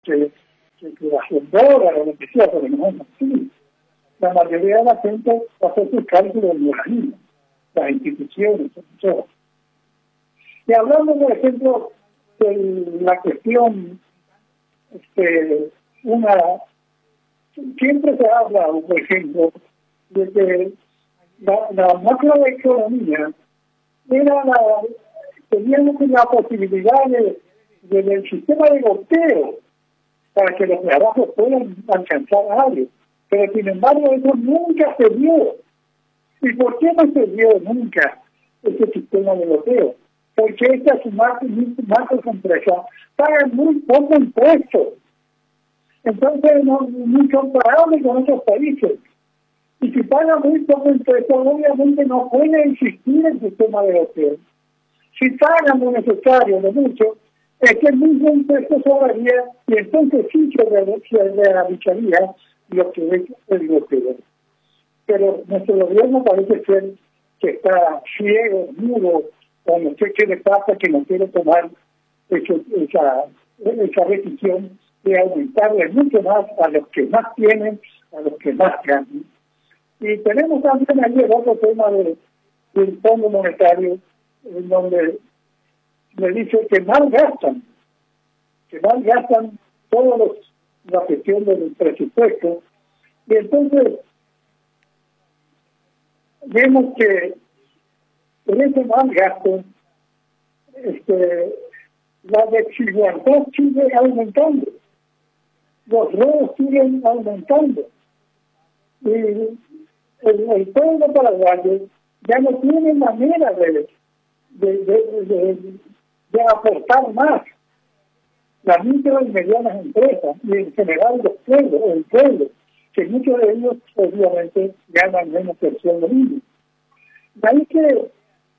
que la fundadora o lo que sea, pero no es así. La mayoría de la gente hace su cálculo en los niños, las instituciones, etc. Y hablando, por ejemplo, de la cuestión, siempre se habla, por ejemplo, de que la macroeconomía teníamos la posibilidad del sistema de goteo para que los trabajos puedan alcanzar algo. Pero sin embargo eso nunca se dio. ¿Y por qué no se dio nunca ese sistema de goteo? Porque estas macros empresas pagan muy poco impuestos. Entonces no es comparable con otros países. Y si pagan muy poco impuestos, obviamente no puede existir el sistema de goteo. Si pagan lo necesario, lo mucho, es que el mismo impuesto sobraría y entonces sí se realizaría lo que es el goteo. Pero nuestro gobierno parece ser que está ciego, mudo, o no sé qué le pasa, que no quiere tomar esa decisión de aumentarle mucho más a los que más tienen, a los que más ganan. Y tenemos también ahí el otro tema del Fondo Monetario, en donde le dice que mal gastan toda la cuestión del presupuesto. Y entonces vemos que en ese mal gasto la desigualdad sigue aumentando, los robos siguen aumentando, y el pueblo paraguayo ya no tiene manera de aportar más. Las micro y medianas empresas y en general el pueblo, que muchos de ellos obviamente ganan menos que el sueldo mínimo. De ahí que,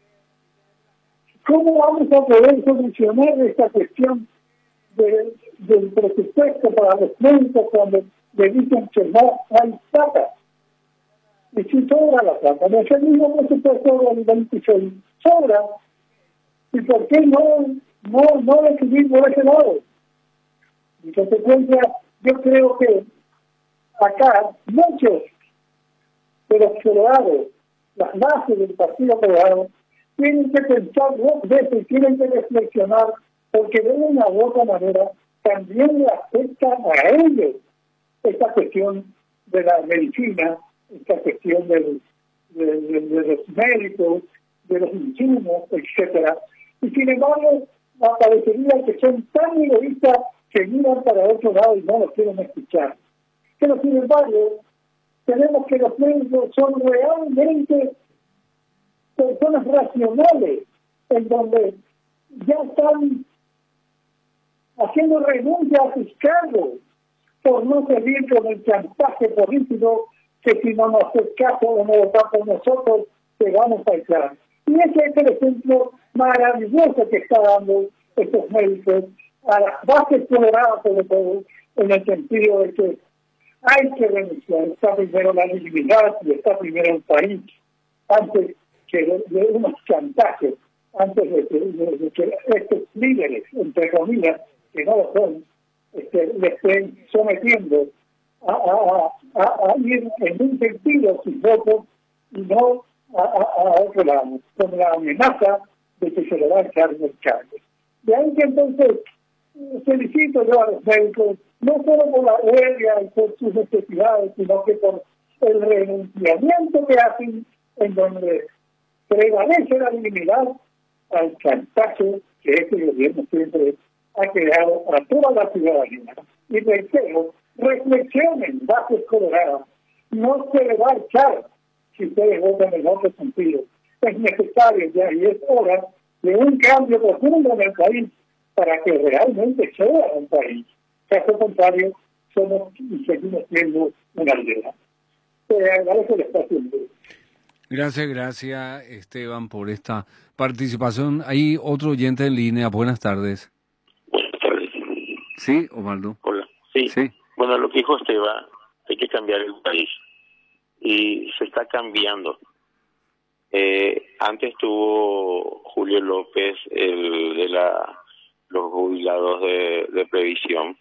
¿cómo vamos a poder solucionar esta cuestión del presupuesto para los médicos cuando le dicen que no hay plata? Y si sobra la plata, no es el mismo presupuesto del 26, sobra. ¿Y por qué no decidir por ese lado? En consecuencia, yo creo que acá muchos de los colerados, las bases del Partido Colorado, tienen que pensar dos veces, tienen que reflexionar, porque de una u otra manera también le afecta a ellos esta cuestión de la medicina, esta cuestión de los médicos, de los insumos, etcétera. Y sin embargo, parecería que son tan egoístas que miran para otro lado y no lo quieren escuchar. Pero sin embargo, tenemos que los médicos son realmente personas racionales, en donde ya están haciendo renuncia a sus cargos por no seguir con el chantaje político que si no nos hace caso o no vota por nosotros, te vamos a echar. Y ese es el ejemplo maravilloso que está dando estos médicos a las bases toleradas, sobre todo, en el sentido de que hay que renunciar. Está primero la dignidad y está primero el país, antes que de unos chantajes, antes de que estos líderes, entre comillas, que no lo son, le estén sometiendo a ir en un sentido sin voto y no a otro lado, con la amenaza de que se le va a echar del cargo. De ahí que entonces felicito yo a los médicos, no solo por la huelga y por sus necesidades, sino que por el renunciamiento que hacen, en donde prevalece la dignidad al chantaje que este gobierno siempre ha creado a toda la ciudadanía. Y reitero, reflexionen, bases coloradas, no se le va a echar si ustedes votan en otro sentido. Es necesario ya y es hora de un cambio profundo en el país para que realmente sea un país. Caso contrario, somos y seguimos siendo una aldea. Te agradezco el espacio. Gracias, Esteban, por esta participación. Hay otro oyente en línea. Buenas tardes. Buenas tardes. Sí, Osvaldo. Hola. Sí. Bueno, lo que dijo Esteban, hay que cambiar el país. Y se está cambiando. Antes tuvo Julio López, el de los jubilados de previsión,